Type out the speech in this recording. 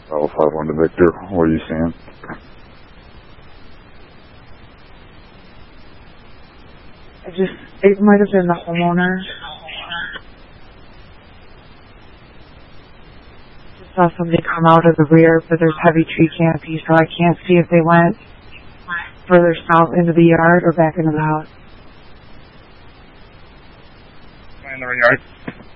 Bravo 51 to Victor. What are you seeing? It might have been the homeowner. Just saw somebody come out of the rear, but there's heavy tree canopy, so I can't see if they went further south into the yard or back into the house. In the yard.